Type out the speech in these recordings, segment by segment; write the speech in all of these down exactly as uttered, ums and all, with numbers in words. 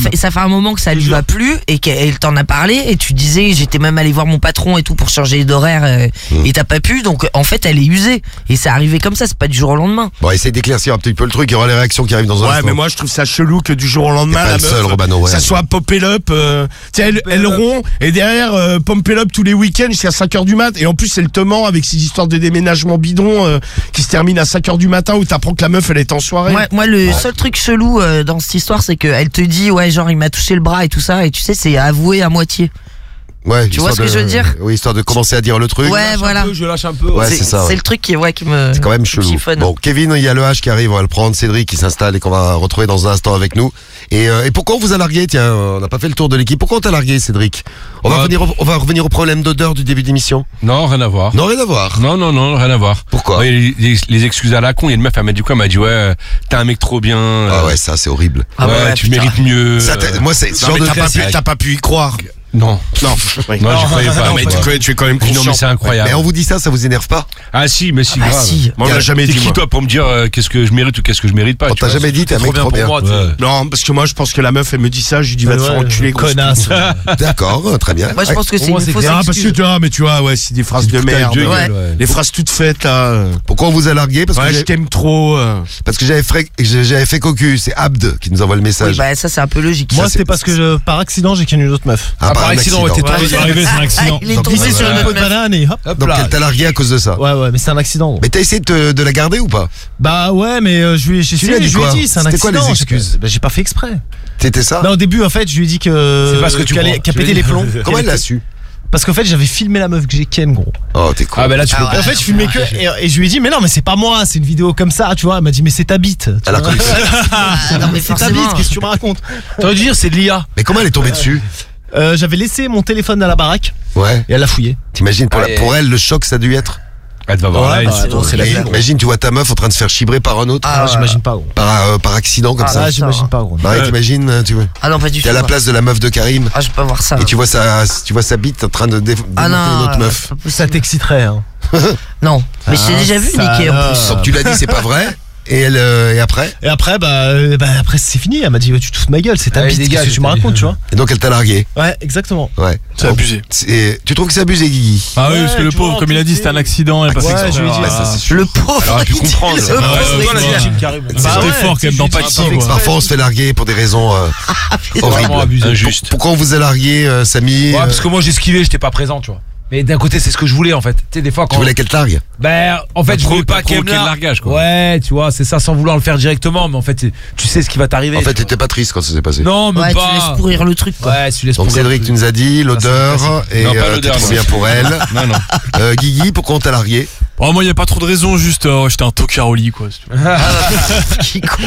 fait, ça fait un moment que ça lui va plus et qu'elle t'en a parlé et tu disais j'étais même allé voir mon patron et tout pour changer d'horaire euh, mmh. et t'as pas pu, donc en fait elle est usée et c'est arrivé comme ça, c'est pas du jour au lendemain. Bon, essaye d'éclaircir un petit peu le truc, il y aura les réactions qui arrivent dans un ouais, instant. mais moi je trouve ça chelou que du jour au lendemain, la meuf, seul, Robano, ouais. ça soit popé up, euh, tu sais, elle, elle rompt et derrière euh, pompé up tous les week-ends jusqu'à cinq heures du mat et en plus elle te ment avec ces histoires de déménagement bidon euh, qui se terminent à cinq heures du matin où t'apprends que la meuf elle est en soirée. Moi, moi le ouais. seul truc chelou euh, dans cette histoire c'est qu'elle te dit ouais genre il m'a touché le bras et tout ça et tu sais c'est avoué à moitié. Ouais, tu vois ce de, que je veux dire? Oui, histoire de commencer à dire le truc. Ouais, voilà. Peu, je lâche un peu. Ouais, c'est, c'est ça. C'est ouais. le truc qui, ouais, qui me. C'est quand même chelou. Chiffonne. Bon, Kevin, il y a le H qui arrive, on va le prendre. Cédric qui s'installe et qu'on va retrouver dans un instant avec nous. Et, euh, et pourquoi on vous a largué? Tiens, on n'a pas fait le tour de l'équipe. Pourquoi on t'a largué, Cédric? On va, ouais. revenir, on va revenir au problème d'odeur du début d'émission. Non, rien à voir. Non, rien à voir. Non, non, non, rien à voir. Pourquoi? Ouais, les, les, les excuses à la con. Il y a une meuf, elle m'a dit quoi? Elle m'a dit ouais, t'es un mec trop bien. Ah ouais, ça c'est horrible. Ah ouais, ouais tu putain. mérites mieux. Ça, moi, c'est ce non, genre de t'as pas, pu, t'as pas pu y croire. Non. Non. Oui. Non, j'y croyais pas. Non, mais tu, tu es quand même conscient. Non, mais c'est incroyable. Mais on vous dit ça, ça vous énerve pas? Ah si, mais si, ah, grave. Si. Moi, on l'a jamais dit. T'es qui toi pour me dire euh, qu'est-ce que je mérite ou qu'est-ce que je mérite pas? On t'a jamais dit, t'es un mec trop bien. Moi, ouais. Non, parce que moi, je pense que la meuf, elle me dit ça, je lui dis va te faire enculer, connasse. D'accord, très bien. Moi, je pense que c'est une fausse excuse. Ah, parce que tu vois, mais tu vois, ouais, c'est des phrases de merde. Les phrases toutes faites, là. Pourquoi on vous a largué? Parce que ouais, je t'aime trop. Parce que j'avais fait, j'avais fait cocu. C'est Abd qui nous envoie le message. Oui, bah, ça, c'est un peu logique. Moi, c'était parce que je, par accident, j'ai connu une autre meuf. Ah, par accident, ouais, t'es c'est arrivé, c'est un accident. Il est tombé sur sur une une peau de banane et hop. Donc elle t'a largué à cause de ça. Ouais, ouais, mais c'est un accident. Mais t'as essayé de, de la garder ou pas? Bah ouais, mais euh, je lui ai, j'ai tu lui as dit, je lui ai dit, c'est un accident. C'était quoi les excuses? Bah j'ai pas fait exprès. C'était ça? Bah au début, en fait, je lui ai dit que c'est parce que tu qu'elle a pété les plombs. Comment elle l'a su? Parce qu'en fait, j'avais filmé la meuf que j'ai ken, gros. Oh, t'es con. Ah, bah là, tu peux pas. En fait, je filmais que. Et, et je lui ai dit, mais non, mais c'est pas moi, c'est une vidéo comme ça, tu vois. Elle m'a dit, mais c'est ta bite. Elle a connu ça. Ah, non, mais c'est ta bite, qu'est-ce que tu me racontes? T'aurais dû dire, c'est de l'I A. Mais comment elle est tombée dessus? Euh, j'avais laissé mon téléphone à la baraque. Ouais. Et elle l'a fouillé. T'imagines pour, la, pour elle le choc ça a dû être? Elle va voir ouais, là, bah, une non, c'est la blague. Imagine tu vois ta meuf en train de se faire chibrer par un autre. Ah, j'imagine pas, gros. Par, euh, par accident comme Ah, ça. Ah, j'imagine pas, gros. Marie, t'imagines tu vois? Ah non, pas du tout. T'es à la place de la meuf de Karim. Ah, je peux pas voir ça. Et tu vois sa, tu vois sa bite en train de dé- démonter Ah non, une autre euh, meuf. Ça t'exciterait, hein. Non, mais je t'ai déjà vu niquer en plus. Donc tu l'as dit c'est pas vrai. Et elle euh, et après? Et après, bah, euh, bah après c'est fini. Elle m'a dit, tu te fous de ma gueule, c'est ta Allez, bite, dégage, qu'est-ce que tu me t'as dit. racontes, tu vois? Et donc elle t'a largué. Ouais, exactement. Ouais. C'est abusé. C'est- Tu trouves que c'est abusé, Guigui? Ah oui, Ouais, parce que le tu pauvre, vois, comme il a dit, c'était un accident. Et pas Ouais, fait je lui ai dit, exprès. bah, ça, c'est Le pauvre. Elle aurait pu comprendre. Le Ouais, pauvre, ouais, c'est ouais, clair. C'était Bah ouais, fort quand même d'empathie, quoi. Parfois on se fait larguer pour des raisons euh, Vraiment horribles. abusé. Injuste. Pourquoi on vous a largué, euh, Samy? Ouais, euh, parce que moi j'esquivais, j'étais pas présent, tu vois. Mais d'un côté, c'est ce que je voulais en fait. Tu sais, des fois quand. Tu voulais qu'elle te largue? Ben, en fait, T'as je voulais provo- pas t'as qu'elle me provoqué le largue. largage, quoi. Ouais, tu vois, c'est ça sans vouloir le faire directement, mais en fait, tu sais ce qui va t'arriver. En fait, t'étais pas triste quand ça s'est passé. Non, mais Ouais, tu pas. laisses pourrir le truc, quoi. Ouais, tu laisses Donc pourrir. Cédric, tu nous as dit l'odeur et Non, pas euh, t'es l'odeur, trop non. bien pour elle. Non, non. Euh, Guigui, pourquoi on t'a largué? Oh, moi, il n'y a pas trop de raisons, juste euh, j'étais un tocard au lit, quoi. si tu veux. Qui con.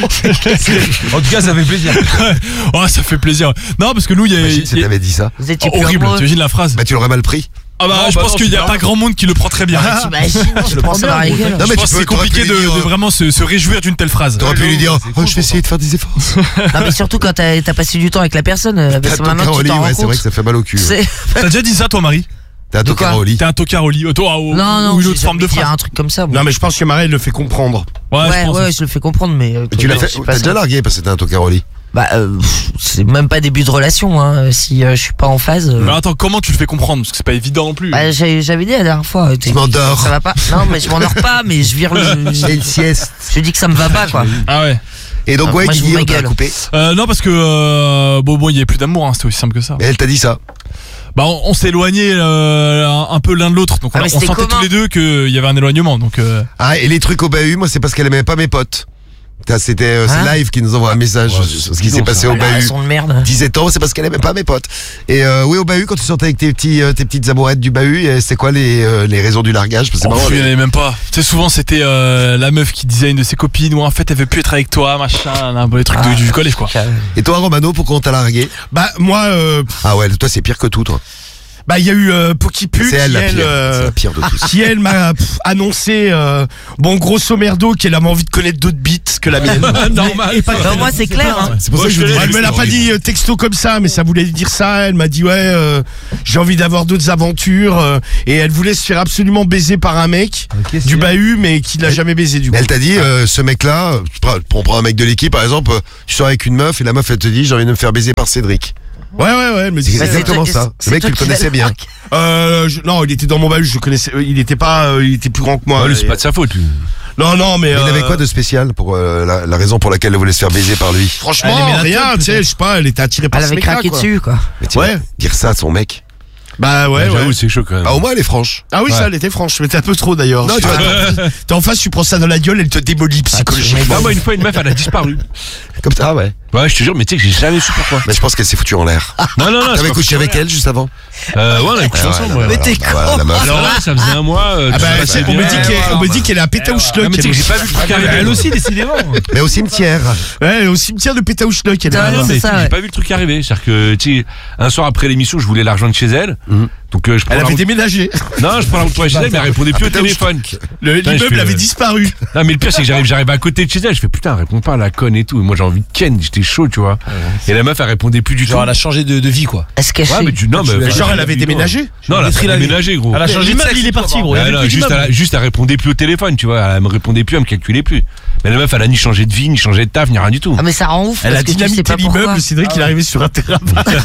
En tout cas, ça fait plaisir. Oh, ça fait plaisir. Non, parce que nous, il y a. Imagine si il y a- t'avais dit ça. Vous étiez Oh, plus horrible, amoureux. t'imagines la phrase? Bah tu l'aurais mal pris. Ah bah, Non, je bah pense non, qu'il n'y a c'est pas pas- grand monde qui le prend très bien. T'imagines, tu le prends ça dans la gueule. Non, mais Je tu pense que peux- c'est t'aurais pu compliqué de, lui dire, de vraiment se, se réjouir d'une telle phrase. T'aurais pu lui dire, oh, je vais essayer de faire des efforts. Non, mais surtout quand t'as t'as passé du temps avec la personne, euh, bah, T'as c'est un maintenant tocard que au tu lit, t'en ouais, rends c'est vrai compte. que ça fait mal au cul. ouais. C'est- T'as déjà dit ça, toi, Marie? T'as un De tocard quoi au lit. T'es un tocard au lit. euh, Toi, ou, Non, non, ou une j'ai autre forme de jamais dit phrase. un truc comme ça. bon. Non, mais je pense que Marie, elle le fait comprendre. Ouais, je Ouais, pense. ouais, je le fais comprendre, mais. euh, Mais tu l'as je fait, sais pas t'as ça. déjà largué parce que t'es un tocard au lit. Bah, euh, pff, c'est même pas début de relation, hein. Si euh, je suis pas en phase. euh, Mais attends, comment tu le fais comprendre? Parce que c'est pas évident non plus. Bah, j'ai- j'avais dit la dernière fois. euh, t'es- Je m'endors. Ça va pas. Non, mais je m'endors pas, mais je vire le. J'ai une sieste. Je dis que ça me va pas, quoi. Ah ouais. Et donc, Ah, ouais, moi, je Guigui, vous on t'a m'égale. coupé. Euh, non, parce que euh, bon, bon, il y avait plus d'amour, hein, c'était aussi simple que ça. Mais elle t'a dit ça. Bah, on, on s'est éloigné euh, un, un peu l'un de l'autre, donc Ah, on, mais on c'était sentait commun. tous les deux qu'il y avait un éloignement, donc. Euh... Ah, et les trucs au bahut, moi, c'est parce qu'elle aimait pas mes potes. Putain, C'était euh, Hein c'est Live qui nous envoie un message Ouais, sur c'est ce qui s'est bidon, passé ça. au Ah, bahut. son de merde. dix-sept ans, c'est parce qu'elle aimait pas mes potes. Et euh, oui, au bahut, quand tu sortais avec tes petits, euh, tes petites amourettes du bahut, et c'est quoi les, euh, les raisons du largage? Parce que c'est Oh, marrant, il y en les- avait même pas. Tu sais, souvent c'était euh, la meuf qui disait à une de ses copines, ou en fait elle veut plus être avec toi, machin, un bon, les trucs de- Ah. du collège, quoi. Et toi, Romano, pourquoi on t'a largué? Bah, moi, euh, Ah ouais, toi, c'est pire que tout, toi. Bah, il y a eu euh, Pokipu C'est elle qui, la elle, pire. euh, C'est la pire de tous. qui, elle, m'a pff, annoncé, euh, bon, grosso merdo, qu'elle avait envie de connaître d'autres beats que la mienne. Normal. Et pas que- Non, moi, c'est clair. Hein. C'est pour ça que je vous dis. Elle me l'a pas dit euh, texto comme ça, mais ça voulait dire ça. Elle m'a dit ouais, euh, j'ai envie d'avoir d'autres aventures euh, et elle voulait se faire absolument baiser par un mec du bahut, mais qui l'a jamais baisé du coup. Mais elle t'a dit, euh, ce mec-là, euh, tu prends- on prend un mec de l'équipe par exemple, euh, tu sors avec une meuf et la meuf elle te dit j'ai envie de me faire baiser par Cédric. Ouais ouais ouais, elle me C'est disait. exactement c'est- ça. c'est Le mec toi tu le qui connaissais l'as bien. marqué. Euh, je- non, il était dans mon bahut, je le connaissais. euh, Il était pas, euh, il était plus grand que moi. Ouais, lui, Et- c'est pas de sa faute, lui. Non non, mais. Mais il euh, avait quoi de spécial pour euh, la, la raison pour laquelle elle voulait se faire baiser par lui? Elle Franchement, aimait la rien. teub, Tu sais, peut-être. je sais pas, elle était attirée par Elle ce avait mec-là, craqué quoi. dessus, quoi. Mais tu Ouais. dire ça à son mec. Bah ouais J'avoue, ouais. c'est chaud quand même. Bah au moins elle est franche. Ah oui, Ouais. ça, elle était franche, mais t'es un peu trop d'ailleurs. Non, tu vois. T'es en face, tu prends ça dans la gueule, elle te démolit psychologiquement. Ah, moi, une fois, une meuf, elle a disparu. Comme ça, ouais. Ouais, je te jure, mais tu sais que j'ai jamais su pourquoi. Mais je pense qu'elle s'est foutue en l'air. Non, non, non. c'est T'avais pas couché foutu en avec l'air. elle juste avant? Euh, ouais, on a couché Ah ouais, ensemble, non, ouais. mais Mais t'es voilà, bah voilà, la meuf. Alors là, ça faisait un mois. euh, Ah tu bah, vois, c'est- ça on me vient, dit qu'elle, ouais, on me ouais. dit qu'elle est à Pétaouchlock. Non, mais tu sais que j'ai pas vu le truc arriver. Elle aussi, décidément. Mais au cimetière. Ouais, au cimetière de Pétaouchlock, elle est. Ah, Non, ouais, mais c'est tu ça, sais, ouais. j'ai pas vu le truc arriver. C'est-à-dire que, tu sais, un soir après l'émission, je voulais la rejoindre chez elle. Mhm. Donc, euh, je prends Elle la avait route. déménagé. Non, je prends la route pour aller chez elle, mais elle répondait plus au téléphone. Le- Putain, je L'immeuble fais, avait euh, disparu. Non, mais le pire, c'est que j'arrive, j'arrive à côté de chez elle. Je fais putain, elle répond pas à la conne et tout. Et moi, j'ai envie de ken. J'étais chaud, tu vois. Et la meuf, elle répondait plus du tout. Genre, elle a changé de, de vie, quoi. Elle se cachait. Ouais, mais tu, non, mais. Genre, elle avait déménagé. Non, elle a détruit la vie. déménagé, gros. Elle a changé de L'immeuble, sexe. il est parti, gros. Il y Ah avait non, plus juste, d'immeuble. elle, a- juste, elle répondait plus au téléphone, tu vois. Elle me répondait plus, elle me calculait plus. Mais la meuf, elle a ni changé de vie, ni changé de taf, ni rien du tout. Ah, mais ça rend ouf. Elle a parce que tu sais dynamité pas pourquoi. l'immeuble. Cédric, il est arrivé sur un terrain.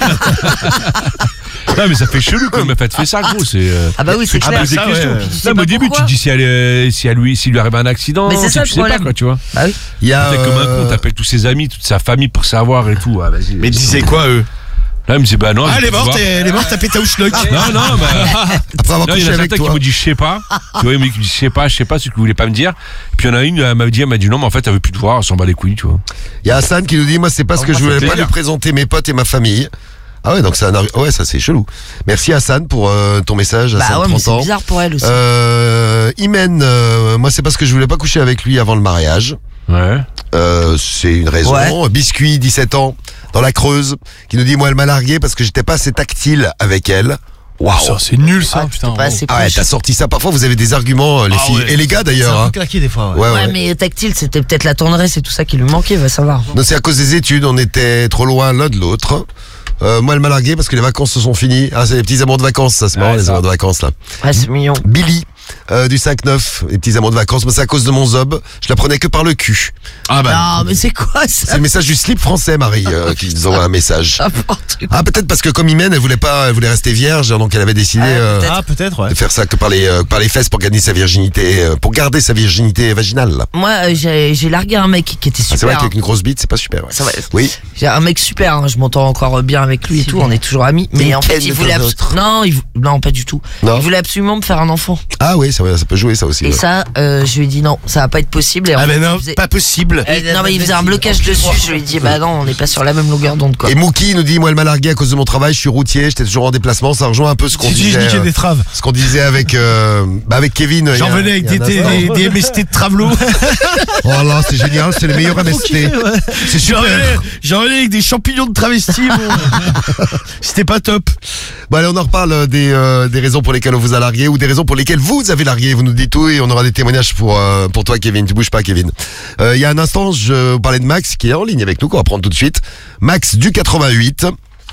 Non, mais ça fait chelou quand meuf, elle te fait ça, gros. C'est. euh, Ah, bah oui, c'est tu te clair. poses des ça, questions. ouais. Tu sais Non, mais pas au début, tu pourquoi. te dis si elle, euh, si elle lui, s'il lui arrive un accident. Mais c'est tu- ça, tu le sais pas, problème. quoi, tu vois. Bah oui. Il y a. T'es comme un euh, con, t'appelles tous ses amis, toute sa famille pour savoir et tout. Ah, vas-y. Mais disait quoi, eux? Là, il me dit, bah non. Ah, je elle est peux morte, voir. elle est morte à Pétaouchlock. Non, non, bah. Après avoir Non, il y couché en a avec certains qui toi. m'ont dit, je sais pas. Tu vois, il m'a dit, je sais pas, je sais pas, ce que vous voulez pas me dire. Puis il y en a une, elle m'a dit, elle m'a dit, non, mais en fait, elle veut plus te voir, elle s'en bat les couilles, tu vois. Il y a Hassan qui nous dit moi c'est parce Ah, que moi, je voulais ça me pas fait lui rire. présenter mes potes et ma famille. Ah ouais donc ça n'a- ouais ça c'est chelou. Merci Hassan pour euh, ton message. Hassan, Bah ouais, mais trente c'est ans. bizarre pour elle aussi. Euh, Imen, euh, moi c'est parce que je voulais pas coucher avec lui avant le mariage. Ouais. Euh, c'est une raison. Ouais. Biscuit, dix-sept ans, dans la Creuse, qui nous dit moi elle m'a largué parce que j'étais pas assez tactile avec elle. Waouh. Ça, c'est nul, ça, Ah, putain. t'es pas assez Ah ouais, proche. t'as sorti ça. Parfois vous avez des arguments euh, les Ah filles ouais. et les gars C'est d'ailleurs. un Hein. peu claqué des fois. Ouais. Ouais, Ouais, ouais. mais tactile, c'était peut-être la tendresse et tout ça qui lui manquait, va savoir. Non, c'est à cause des études, on était trop loin l'un de l'autre. Euh, moi, elle m'a largué parce que les vacances se sont finies. Ah, c'est les petits amours de vacances, ça, c'est marrant, Ouais, les ça. amours de vacances, là. Ouais, c'est mignon. Billy, euh, du cinq neuf, les petits amours de vacances. Moi, c'est à cause de mon zob. Je la prenais que par le cul. Ah bah. Non, mais c'est quoi C'est ça? le message du slip français, Marie, euh, qui nous envoie un message. N'importe quoi. Ah, peut-être parce que comme Imen, elle voulait pas, elle voulait rester vierge, donc elle avait décidé, Ah, euh, peut-être. Ah, peut-être, ouais. de faire ça que par les, euh, par les fesses pour gagner sa virginité, euh, pour garder sa virginité vaginale, là. Moi, euh, j'ai j'ai largué un mec qui était Ah, c'est vrai super. qu'avec une grosse bite, c'est pas super, ouais. C'est vrai. Oui. J'ai un mec super, hein, je m'entends encore bien avec lui et tout, on est toujours amis. Mais une en fait, peine il de voulait temps abs- d'autre. non, il vou- non, pas du tout. Non. Il voulait absolument me faire un enfant. Ah oui, ça, ça peut jouer, ça aussi. Et ouais. ça, euh, je lui ai dit non, ça va pas être possible. Et en Ah fait, ben non, il faisait- pas possible. il- non mais il faisait un blocage dessus. Je lui ai dit bah non, on n'est pas sur la même longueur d'onde quoi. Et Mookie nous dit, moi, elle m'a largué à cause de mon travail, je suis routier, j'étais toujours en déplacement, ça rejoint un peu ce qu'on Si tu dis, je disait, niquais euh, des traves. ce qu'on disait avec, euh, bah, avec Kevin. il y J'en a- venais avec il y des, a un des, instant. des, des M S T de Travelo. Oh là, c'est génial, c'est les meilleurs M S T. C'est J'en super. venais, j'en venais avec des champignons de travesti. bon. C'était pas top. Bon, allez, on en reparle euh, des, euh, des raisons pour lesquelles on vous a largué ou des raisons pour lesquelles vous avez largué. Vous nous dites tout et on aura des témoignages pour, euh, pour toi, Kevin. Tu bouges pas, Kevin. Euh, Il y a un instant, je parlais de Max qui est en ligne avec nous, qu'on va prendre tout de suite. Max du quatre-vingt-huit.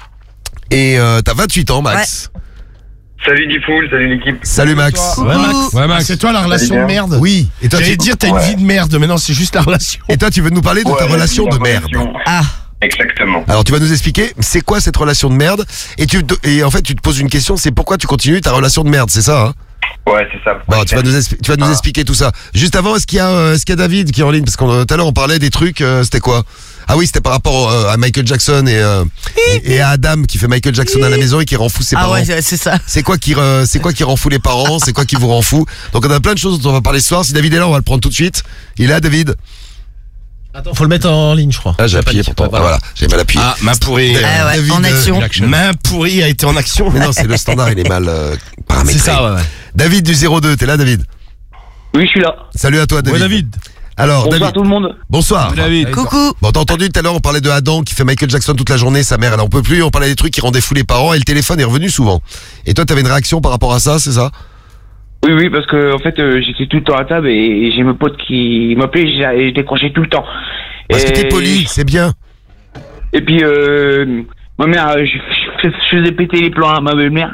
Et euh, t'as vingt-huit ans, Max. Salut Diffoul, salut l'équipe. Salut, Max. Ouais, Max. Ouais, Ah, Max. c'est toi la relation de Salut, bien. merde. Oui. Et toi, J'allais tu... dire t'as une Ouais. vie de merde, mais non, c'est juste la relation. et toi, tu veux nous parler de ta Ouais, relation la de merde. relation. Ah, Exactement. Alors tu vas nous expliquer c'est quoi cette relation de merde et tu te- et en fait tu te poses une question, c'est pourquoi tu continues ta relation de merde, c'est ça hein? Ouais, c'est ça. Bon, tu vas nous expli- tu vas nous Ah. expliquer tout ça. Juste avant, est-ce qu'il y a euh, est-ce qu'il y a David qui est en ligne parce qu'on euh, tout à l'heure on parlait des trucs, euh, c'était quoi? Ah oui, c'était par rapport euh, à Michael Jackson et, euh, et et à Adam qui fait Michael Jackson à la maison et qui rend fou ses ah parents. ouais, c'est- c'est ça. C'est quoi qui euh, c'est quoi qui rend fou les parents, c'est quoi qui vous rend fou? Donc on a plein de choses dont on va parler ce soir. Si David est là, on va le prendre tout de suite. Il est là, David? Attends, faut le mettre en ligne, je crois. Ah, j'ai T'as pas appuyé dit. pourtant. Ouais, Ah, voilà, j'ai mal appuyé. Ah, ma pourrie. Ah ouais, David, en euh, action. Main pourrie a été en action. Mais non, c'est le standard, il est mal euh, paramétré. C'est ça, ouais, ouais. David du zéro deux, t'es là, David? Oui, je suis là. Salut à toi, David. Ouais, David. Alors, Bonsoir David. tout le monde. Bonsoir. David. Coucou. Bon, t'as entendu tout à l'heure, on parlait de Adam qui fait Michael Jackson toute la journée, sa mère, elle en peut plus, on parlait des trucs qui rendaient fou les parents et le téléphone est revenu souvent. Et toi, t'avais une réaction par rapport à ça, c'est ça? Oui, oui, parce que en fait, euh, j'étais tout le temps à table et, et j'ai mes potes qui m'appelaient et j'ai- et je décrochais tout le temps. Parce que Et- t'es poli, c'est bien. Et puis, euh, ma mère, euh, je, je- je faisais péter les plans à ma belle-mère.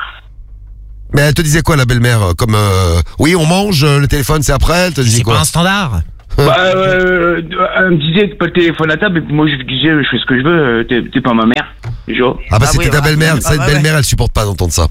Mais elle te disait quoi, la belle-mère? Comme, euh, oui, on mange, euh, le téléphone c'est après, elle te disait C'est quoi? pas un standard. Bah, euh, elle me disait pas le téléphone à table et puis moi je lui disais je fais ce que je veux, euh, t'es t'es pas ma mère. Genre. Ah bah Ah c'était oui, ta bah, belle-mère, ah cette bah belle-mère elle supporte pas d'entendre ça.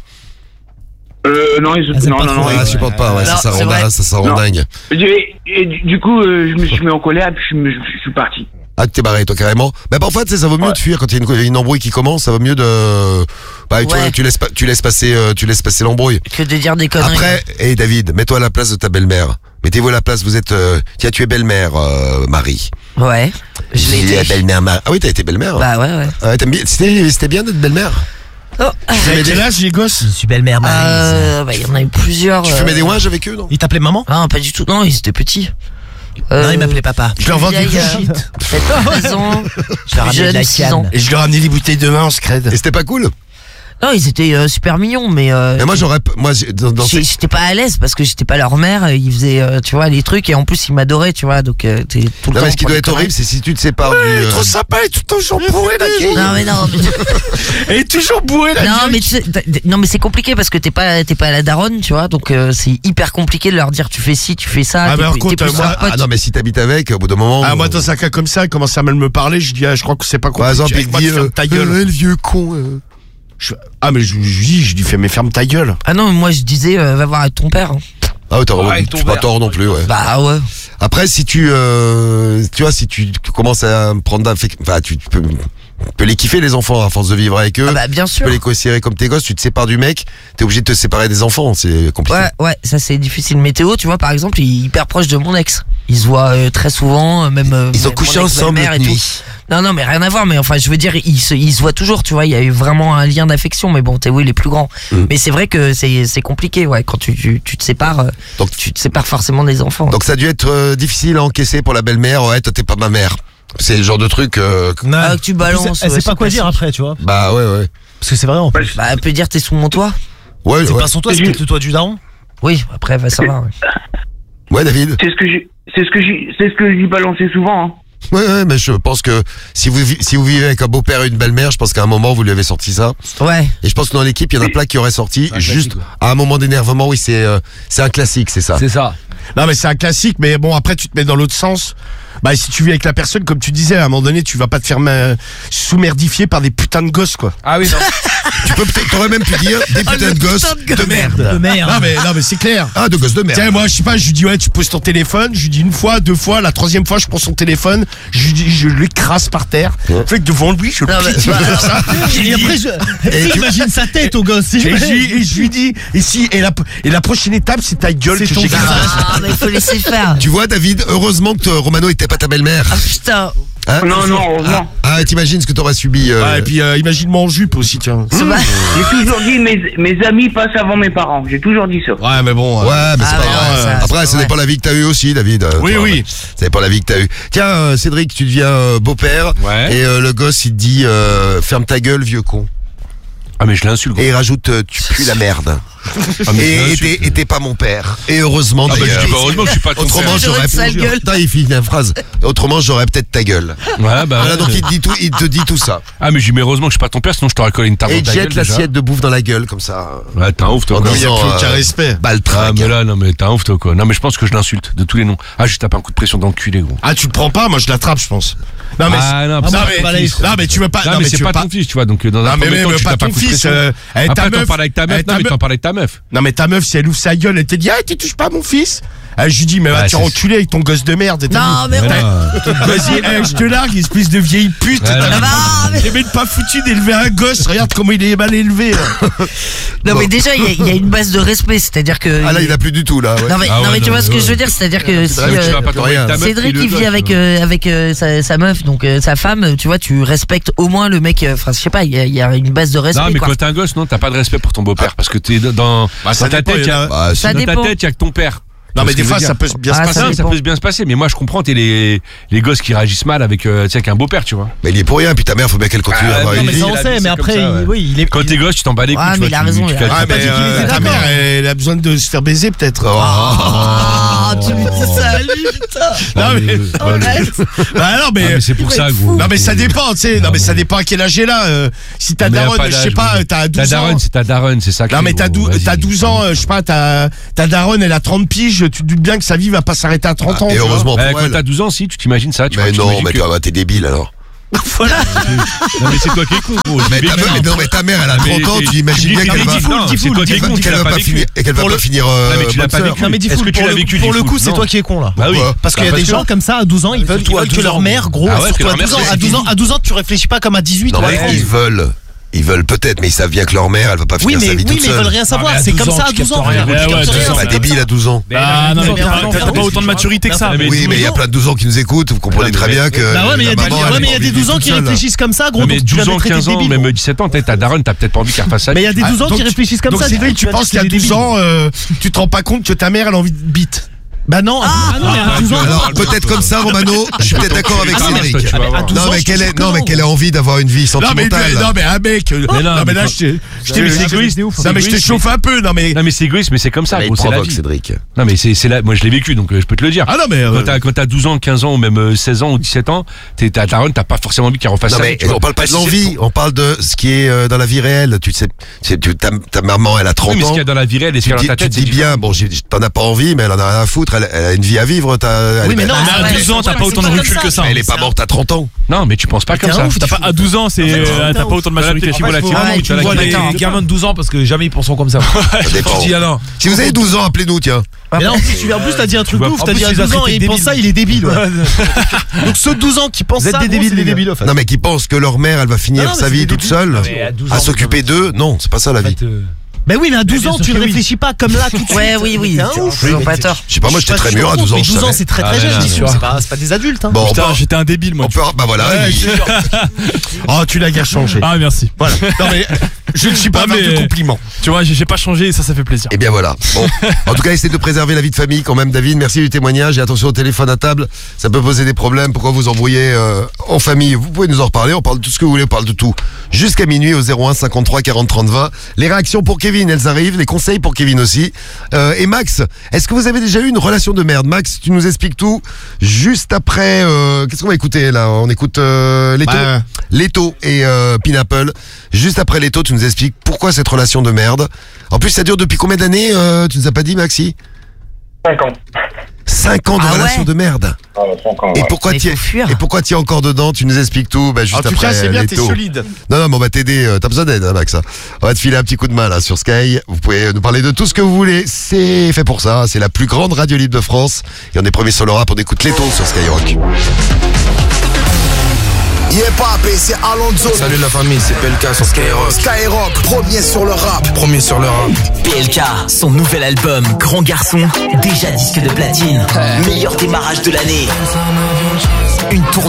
Euh, non, ils, Ah, c'est non, pas non, trop, non, Ouais, ouais. elle supporte pas, ouais, ça, Non, ça c'est rend, vrai. ça, ça rend Non. dingue. Et, et du, du coup, euh, je me suis mis en colère et puis je, me, je, je suis parti. Ah, tu t'es barré, toi, carrément. Mais parfois, tu sais, ça vaut mieux Ouais. de fuir quand il y a une, une embrouille qui commence, ça vaut mieux de, bah, tu, Ouais. vois, tu laisses pas, tu laisses passer, euh, tu laisses passer l'embrouille. Que de dire des conneries. Après, hé David, mets-toi à la place de ta belle-mère. Mettez-vous à la place, vous êtes, euh, tiens, tu es belle-mère, euh, Marie. Ouais. Je l'ai Tu es été. belle-mère, Marie. Ah oui, t'as été belle-mère. Bah ouais, ouais. Ah ouais, t'aimes bien, c'était, c'était bien d'être belle-mère. Oh. T'avais quel âge, les gosses? Je suis belle-mère, Marie. Euh, bah, il y en a eu plusieurs. Tu euh, fumais des ouinges avec eux, non? Il t'appelait maman? Ah, pas du tout. Non, ils étaient petits. Non, il m'appelait papa. Je leur vendais vieille, du euh, shit. Peut-être treize ans. Je leur ramenais de Jeune, la six canne. ans. Et je leur ramenais des bouteilles de vin en scred. Et c'était pas cool? Non, ils étaient euh, super mignons, mais. Euh, Mais moi, j'aurais, p- moi, j'ai- dans, dans j'ai- ces- J'étais pas à l'aise parce que j'étais pas leur mère. euh, Ils faisaient, euh, tu vois, les trucs et en plus ils m'adoraient, tu vois. Donc euh, t'es tout le non, temps. mais ce qui pour doit les être horrible, c'est si tu te sépares du, Elle est euh, trop sympa, elle est tout le temps toujours bourrée, la vieille. Non mais non. Mais... Elle est toujours bourrée, la Non vieille. mais tu sais, t'as- non mais c'est compliqué parce que t'es pas t'es pas la daronne, tu vois, donc euh, c'est hyper compliqué de leur dire tu fais ci, tu fais ça. Ah, t'es mais par plus- contre, t'es plus moi- leur pote. ah non, mais si t'habites avec, au bout d'un moment. Ah, moi, euh, dans un cas comme ça, elle commence à mal me parler, je dis, ah, je crois que c'est pas Par compliqué. exemple, il Avec te moi, dit, tu fermes euh, ta gueule. euh, le vieux con. euh. Je- Ah, mais je je lui dis, je lui fais, mais ferme ta gueule. Ah non mais moi je disais euh, va voir avec ton père. hein. Ah ouais, t'as Ouais, avec tu ton pas verre. tort non plus, ouais. Bah ouais. Après, si tu, euh, tu vois, si tu commences à prendre d'affect, enfin, tu, tu peux, tu peux les kiffer les enfants à force de vivre avec eux. Ah bah bien Tu sûr. peux les considérer comme tes gosses. Tu te sépares du mec, t'es obligé de te séparer des enfants. C'est compliqué. Ouais ouais ça c'est difficile. Météo tu vois par exemple il est hyper proche de mon ex. Ils se voient euh, très souvent, euh, même. euh, Ils ont mon couché ex ensemble belle-mère cette et tout. nuit. Non, non, mais rien à voir. Mais enfin, je veux dire, ils se, ils se voient toujours, tu vois. Il y a eu vraiment un lien d'affection. Mais bon, Théo, il est plus grand. Mm. Mais c'est vrai que c'est, c'est compliqué, ouais. Quand tu, tu, tu te sépares, euh, Donc- tu te sépares forcément des enfants. Donc ça a dû être euh, difficile à encaisser pour la belle-mère. Ouais, toi t'es pas ma mère. C'est le genre de truc. euh, que- Ah, que tu balances, Elle ouais, sait c'est pas quoi dire classique. après, tu vois. Bah ouais, ouais. Parce que c'est vrai en plus. Bah, elle peut dire t'es sous mon toit. Ouais, C'est ouais. pas son toit, c'est peut-être le toit du daron. Oui, après, va savoir. Ouais. Ouais, David. C'est ce que j'ai, c'est ce que j'ai, c'est ce que j'y balançais souvent. Hein. Ouais, ouais, mais je pense que si vous, vi- si vous vivez avec un beau-père et une belle-mère, je pense qu'à un moment, vous lui avez sorti ça. Ouais. Et je pense que dans l'équipe, il y en a plein qui auraient sorti un juste classique, à un moment d'énervement. Oui, c'est euh, c'est un classique, c'est ça. C'est ça. Non, mais c'est un classique, mais bon, après, tu te mets dans l'autre sens. Bah, si tu vis avec la personne, comme tu disais, à un moment donné, tu vas pas te faire euh, sous-merdifier par des putains de gosses, quoi. Ah oui, non. Tu peux peut-être, t'aurais même pu dire des putains de gosses de merde. De merde. Non, mais, non, mais c'est clair. Ah, de gosses de merde. Tiens, moi, je sais pas, je lui dis, ouais, tu poses ton téléphone, je lui dis une fois, deux fois, la troisième fois, je prends son téléphone, je lui dis, je l'écrase par terre. Fait que devant lui, je le Non, mais- pique comme ça. Et après, je. Et tu- Imagine sa tête au gosse. Et je, lui- et je lui dis, et si, et la, et la prochaine étape, c'est ta gueule C'est que ton j'écrase. Ah, mais il faut laisser faire. Tu vois, David, heureusement que euh, Romano était pas ta belle-mère. Ah, putain. Hein Non, non, heureusement. Ah, t'imagines ce que t'aurais subi. euh, Ouais, et puis, euh, imagine-moi en jupe aussi, tiens. C'est pas- J'ai toujours dit mes, mes amis passent avant mes parents. J'ai toujours dit ça. Ouais, mais bon. euh, Ouais, mais c'est Ah, pas ouais, grave. ouais, ça, Après, c'est ça vrai. dépend de la vie que t'as eu aussi, David. euh, Oui, tu vois, oui. Ça dépend de la vie que t'as eu. Tiens, euh, Cédric, tu deviens euh, beau-père. Ouais. Et euh, le gosse, il te dit euh, ferme ta gueule, vieux con. Ah, mais je l'insulte, gros. Et il rajoute euh, tu pues la merde. Ah, mais je Et et l'insulte. t'es et t'es pas mon père. Et heureusement Ah, bah, je d'ailleurs. dis pas heureusement que je suis pas ton Autrement, père. j'aurais. J'aurais une sale gueule. Putain, il finit la phrase. Autrement, j'aurais peut-être ta gueule. Ouais, bah. Voilà, ouais. donc il te dit tout, il te dit tout ça. Ah, mais j'ai mis heureusement que je suis pas ton père, sinon je t'aurais collé une tarte Et dans il ta jette gueule. déjà. l'assiette de bouffe dans la gueule comme ça. Ouais, t'es un ouf, toi. En quoi. Il y a disant, plus aucun euh, respect. Bah le Ah, trac. mais là, non, mais t'es un ouf, toi, quoi. Non, mais je pense que je l'insulte de tous les noms. Ah, je tape un coup de pression dans le cul, les gros. Ah, tu le prends pas, moi je l'attrape, je pense. Non, mais. Ah, non, non, c'est mais, pas la liste. non, mais tu veux pas. Non, mais c'est tu veux pas ton fils, tu vois. Donc, dans un Non, mais premier même temps, tu pas tapes un ton coup de fils. pression. euh, eh, ta Après, t'en meuf- parles avec ta eh, meuf. ta Non, mais meuf- t'en parles avec ta meuf. Non, mais ta meuf, si elle ouvre sa gueule, elle te dit, ah, tu touches pas mon fils. Eh, je lui dis, mais va Ouais, te faire c'est- enculer avec ton gosse de merde. et t'as Non, vu. mais Mais ouais. non. Vas-y, eh, je te largue, espèce de vieille pute. Ouais, T'as- non. Ah, mais- J'ai même pas foutu d'élever un gosse. Regarde comment il est mal élevé. là. Non, Bon. mais déjà, il y, a- il y a une base de respect, c'est-à-dire que. Ah là, il a plus du tout là. ouais. Non, mais, Ah non, ouais, mais tu non, vois ce mais que ouais. je veux dire, c'est-à-dire que si. vrai que tu euh, vas pas tomber avec ta meuf, Cédric, il il le vit gosse, avec, euh. euh, avec euh, sa, sa meuf, donc euh, sa femme, tu vois, tu respectes au moins le mec. euh, Enfin, je sais pas, il y, a- il y a une base de respect. Non, mais quoi. quand t'es un gosse, non, t'as pas de respect pour ton beau-père. Parce que t'es dans, Bah, ça dans ta dépend, tête, il y en il y a- a, Bah, Ça dans ta dépend. tête, il y a que ton père. Non, mais ce des que je fois, veux dire. ça peut bien Ah, se passer. Non, ça dépend. peut bien se passer, mais moi je comprends, t'es les, les gosses qui réagissent mal avec, euh, tu sais, avec un beau-père, tu vois. Mais il est pour rien, puis ta mère, faut bien qu'elle continue Ah, à avoir non, une Non, mais vie. ça on la sait, vie, mais c'est après, comme ça, ouais. il- oui, il est. Quand t'es gosse, tu t'en bats les couilles. Ah, tu mais vois, il a tu- raison, tu il a- calcules Ah, pas. mais dit qu'il euh, était ta d'accord. mère, elle a besoin de se faire baiser, peut-être. Ah, tu lui dis ça à lui, putain. Non, mais. Arrête. Bah non, mais. Ah, mais c'est pour ça, gros. Non, mais ça dépend, tu sais. Non, mais ça dépend à quel âge elle est là. euh, Si ta Mais y a daronne, pas je sais d'âge, pas, gros. t'as Ta douze ans. daronne, c'est ta daronne, c'est ça. Non, mais t'as dou- t'as douze ans, euh, je sais pas, ta ta daronne, elle a trente piges, tu te doutes bien que sa vie va pas s'arrêter à trente ans. Et tu vois. heureusement Eh, pour quand elle. t'as douze ans, si, tu t'imagines ça, tu vois, Mais tu non, t'imagines mais que- toi, bah, t'es débile alors. Non, mais c'est toi qui es con, gros. Mais j'ai ta, vécu, mais hein. non, mais ta mère, elle a Mais- trente ans, et- tu imagines tu bien dis- qu'elle mais va. dis-fou, non, c'est toi qui es con, tu qu'elle l'as va pas pas vécu. finir, et qu'elle va Pour pas le- finir. euh, Non, mais tu l'as bonne pas sœur. vécu. Non, mais dis Est-ce fou, que tu pour l'as le- vécu, Pour le dis-fou coup, c'est Non. toi qui es con là. Bah oui. Pourquoi Parce qu'il y a Bah, des parce gens que- comme ça à douze ans, ils veulent, Surtout ils à veulent que douze leur ans, mère, gros, Ah ouais, surtout que à leur mère, douze ans. c'est À douze ans, à douze ans, tu réfléchis pas comme à dix-huit. Non, ou à mais trente. ils veulent. Ils veulent peut-être, mais ils savent bien que leur mère, elle va pas Oui, finir mais sa vie oui, toute mais ils veulent seule. rien savoir. mais à C'est douze comme ans, ça à tu douze ans. captes rien. Tu Ouais, captes ouais, rien, douze ans, c'est C'est pas comme débile ça. à douze ans. Ah non, mais non, t'as mais pas- attends, t'as pas attends, autant de maturité que ça. mais Oui, mais il y a plein de douze ans qui nous écoutent, vous comprenez Non, très mais- bien que. Bah ouais, mais il y a la des maman, elle ouais, mais il y a pas des envie de douze ans toute qui seule. réfléchissent comme ça, gros. Non, mais Donc tu douze l'avais ans, traité quinze ans, débile, même gros. dix-sept ans, peut-être ta daronne, t'as peut-être pas envie qu'elle refasse ça. Mais il y a des Ah, douze ans donc qui tu- réfléchissent comme donc ça. Cédric, tu penses qu'à douze ans, euh, tu te rends pas compte que ta mère, elle a envie de bite. Bah non, ah non, mais à douze ans. Alors peut-être comme ça, Romano, je suis peut-être d'accord avec Ah, non, Cédric. toi, tu vas voir. douze Non ans, mais je qu'elle te est, jure que non mais non. qu'elle a envie d'avoir une vie Non mais, sentimentale. non mais un mec, euh, Mais non, non mais mais là quand- je t'ai, je t'ai, mais c'est non égoïste. mais C'est je égoïste, t'échauffe un peu, non mais, Non, mais c'est égoïste, mais c'est comme ça, Là, il gros, c'est la provoque vie. Cédric. Non, mais c'est c'est là, moi je l'ai vécu, donc euh, je peux te le dire. ah non mais, euh, Quand t'as, quand t'as douze ans, quinze ans, ou même euh, seize ans ou dix-sept ans, t'es, ta daronne, t'as pas forcément envie qu'elle refasse Non ça. mais on parle pas de l'envie, on parle de ce qui est euh, dans la vie réelle. Tu sais, c'est- tu- ta, ta maman, elle a Oui, trente mais ce ans. qu'il y a dans la vie réelle et ce Tu qu'il y a te dans dis, ta tu tête, te dis c'est bien, bon, j'ai- t'en as pas envie, mais elle en a rien à foutre. Elle, elle a une vie à vivre. t'as- elle Oui, est mais pas- non, Mais à ouais, douze ans, c'est t'as pas pas autant de comme recul ça. que ça. Elle est pas morte à trente ans. Non, mais tu penses pas comme T'es ça. un ouf, T'as pas à douze ans, c'est En fait, euh, t'as t'es pas un autant de Voilà, maturité. peut-être qu'il voit la faut- caméra, ouais, mais tu vois Tu la vois les caméra. gamins de douze ans parce que jamais ils pensent comme ça. Ça Tu dépend. dis, ah non. Si vous avez douze ans, appelez-nous, tiens. Mais là, en plus, tu- en plus, t'as dit un truc de vois, ouf. en T'as plus, dit à tu les as douze ans traités et il de pense ça, débiles. il est débile. ouais. Donc ceux de douze ans qui pensent Vous êtes ça, des gros, débiles, c'est les des débiles, en fait. Non mais qui pensent que leur mère, elle va finir Non, non, mais sa c'est vie des toute débiles. seule, Mais à douze à ans, s'occuper d'eux. Non, c'est pas ça la En vie. fait, euh, Ben oui, mais à douze bien ans, sûr tu que ne oui. réfléchis pas comme là tout de suite. Ouais, oui, oui. T'es un tu- ouf. Ils ont pas tort. Je sais pas, moi j'étais Pas très sûr, mûr à douze ans. mais je douze ans, savais. c'est très Ah, très mais jeune. non, je dis, mais C'est pas c'est pas des adultes. hein. Bon, on Putain, peut- j'étais un débile, moi. on peut, bah voilà. Ouais, il- je te jure. Oh tu l'as bien changé. Ah, merci. Voilà. Non mais je ne suis pas Ah, avare mais- de compliments. Tu vois, j'ai j'ai pas changé et ça, ça fait plaisir. Eh bien voilà. Bon, en tout cas, essayez de préserver la vie de famille quand même, David. Merci du témoignage et attention au téléphone à table. Ça peut poser des problèmes. Pourquoi vous embrouillez euh, en famille? Vous pouvez nous en reparler. On parle de tout ce que vous voulez. On parle de tout. Jusqu'à minuit au zéro un cinquante-trois quarante trente vingt. Les réactions pour Kevin, elles arrivent. Les conseils pour Kevin aussi. Euh, et Max, est-ce que vous avez déjà eu une relation de merde? Max, tu nous expliques tout juste après. Euh, Qu'est-ce qu'on va écouter là? On écoute euh, Leto, Bah, Leto et euh, Pineapple. Juste après Leto, tu nous expliques pourquoi cette relation de merde. En plus, ça dure depuis combien d'années? euh, Tu nous as pas dit, Maxi? cinq ans. cinq ans de Ah ouais relation de merde. Ah, cinq ans, Et ouais. pourquoi Mais tu faut fuir. et pourquoi tu es encore dedans? Tu nous expliques tout. Bah, juste en tout après cas c'est bien, t'es Leto. solide. Non, non, mais on va t'aider. euh, T'as besoin d'aide, hein, Max. hein. On va te filer un petit coup de main là sur Sky. Vous pouvez nous parler de tout ce que vous voulez. C'est fait pour ça. C'est la plus grande radio libre de France. Et on est premier sur le rap. On écoute Leto sur Skyrock. Yeah papé, c'est Alonso. Salut la famille, c'est P L K sur Skyrock. Skyrock, premier sur le rap. Premier sur le rap. P L K, son nouvel album Grand Garçon, déjà disque de platine. Meilleur démarrage de l'année. Une tournée